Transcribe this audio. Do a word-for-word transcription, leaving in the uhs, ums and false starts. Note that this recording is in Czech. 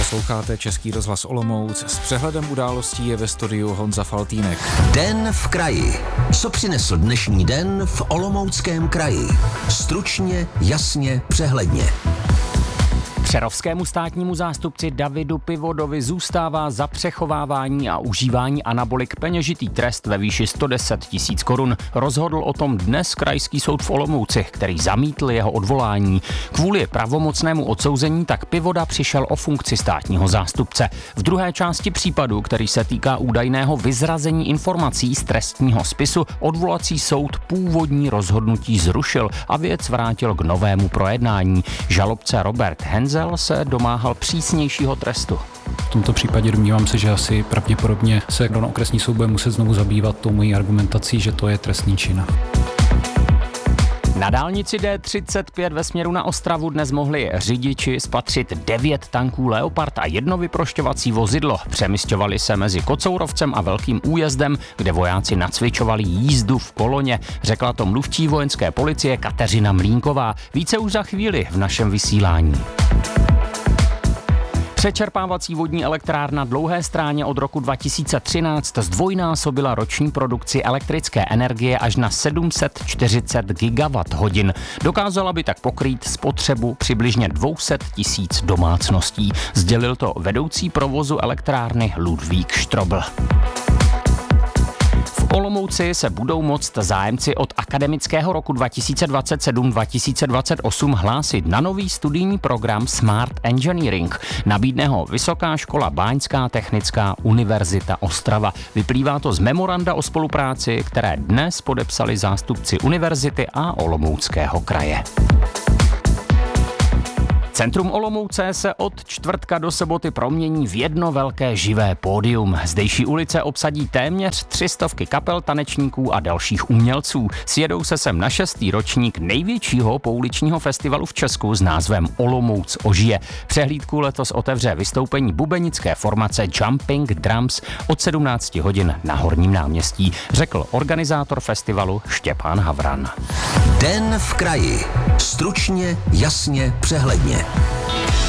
Posloucháte Český rozhlas Olomouc. S přehledem událostí je ve studiu Honza Faltýnek. Den v kraji. Co přinesl dnešní den v Olomouckém kraji? Stručně, jasně, přehledně. Přerovskému státnímu zástupci Davidu Pivodovi zůstává za přechovávání a užívání anabolik peněžitý trest ve výši sto deset tisíc korun. Rozhodl o tom dnes Krajský soud v Olomouci, který zamítl jeho odvolání. Kvůli pravomocnému odsouzení tak Pivoda přišel o funkci státního zástupce. V druhé části případu, který se týká údajného vyzrazení informací z trestního spisu, odvolací soud původní rozhodnutí zrušil a věc vrátil k novému projednání. Žalobce Robert Henzel se domáhal přísnějšího trestu. V tomto případě domnívám se, že asi pravděpodobně se kdo na okresní soud bude muset znovu zabývat tou mojí argumentací, že to je trestný čin. Na dálnici D třicet pět ve směru na Ostravu dnes mohli řidiči spatřit devět tanků Leopard a jedno vyprošťovací vozidlo. Přemisťovali se mezi Kocourovcem a Velkým Újezdem, kde vojáci nacvičovali jízdu v koloně, řekla to mluvčí vojenské policie Kateřina Mlínková. Více už za chvíli v našem vysílání. Přečerpávací vodní elektrárna Dlouhé Stráně od roku dva tisíce třináct zdvojnásobila roční produkci elektrické energie až na sedm set čtyřicet gigawatt hodin. Dokázala by tak pokrýt spotřebu přibližně dvě stě tisíc domácností. Sdělil to vedoucí provozu elektrárny Ludvík Štrobl. V Olomouci se budou moct zájemci od akademického roku dva tisíce dvacet sedm dva tisíce dvacet osm hlásit na nový studijní program Smart Engineering. Nabídne ho Vysoká škola Báňská technická univerzita Ostrava. Vyplývá to z memoranda o spolupráci, které dnes podepsali zástupci univerzity a Olomouckého kraje. Centrum Olomouce se od čtvrtka do soboty promění v jedno velké živé pódium. Zdejší ulice obsadí téměř tři stovky kapel, tanečníků a dalších umělců. Sjedou se sem na šestý ročník největšího pouličního festivalu v Česku s názvem Olomouc ožije. Přehlídku letos otevře vystoupení bubenické formace Jumping Drums od sedmnácti hodin na Horním náměstí, řekl organizátor festivalu Štěpán Havran. Den v kraji. Stručně, jasně, přehledně.